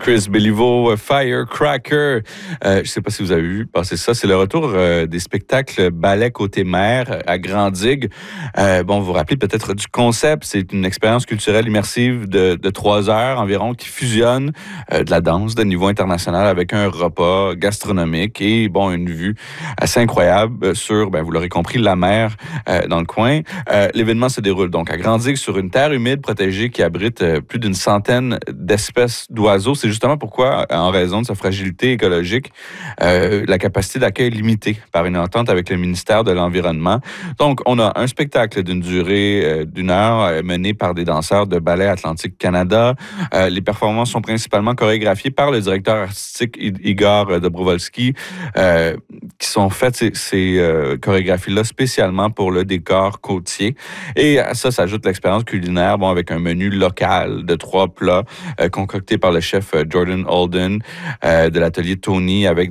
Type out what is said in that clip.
Chris Béliveau, Firecracker. Je ne sais pas si vous avez vu passer ça. C'est le retour des spectacles ballet côté mer à Grand-Digue. Vous vous rappelez peut-être du concept. C'est une expérience culturelle immersive de 3 heures environ qui fusionne de la danse de niveau international avec un repas gastronomique et une vue assez incroyable sur, vous l'aurez compris, la mer dans le coin. L'événement se déroule donc à Grand-Digue sur une terre humide protégée qui abrite plus d'une centaine d'espèces d'oiseaux. C'est justement pourquoi, en raison de sa fragilité écologique, la capacité d'accueil est limitée par une entente avec le ministère de l'Environnement. Donc, on a un spectacle d'une durée d'1 heure mené par des danseurs de Ballet Atlantique Canada. Les performances sont principalement chorégraphiées par le directeur artistique Igor Dobrovolski, qui sont faites ces chorégraphies-là spécialement pour le décor côtier. Et à ça s'ajoute l'expérience culinaire, avec un menu local de 3 plats concoctés par le chef Jordan Holden de l'atelier Tony avec